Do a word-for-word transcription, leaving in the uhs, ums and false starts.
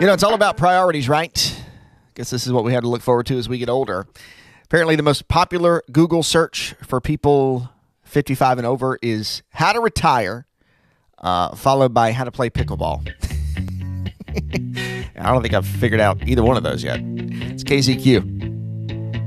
You know, it's all about priorities, right? I guess this is what we have to look forward to as we get older. Apparently, the most popular Google search for people fifty-five and over is how to retire, uh, followed by how to play pickleball. I don't think I've figured out either one of those yet. It's K Z Q.